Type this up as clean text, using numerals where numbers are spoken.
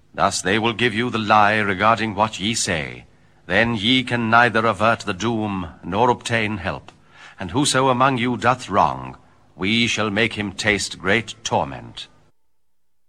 Thus they will give you the lie regarding what ye say. Then ye can neither avert the doom, nor obtain help. And whoso among you doth wrong, we shall make him taste great torment.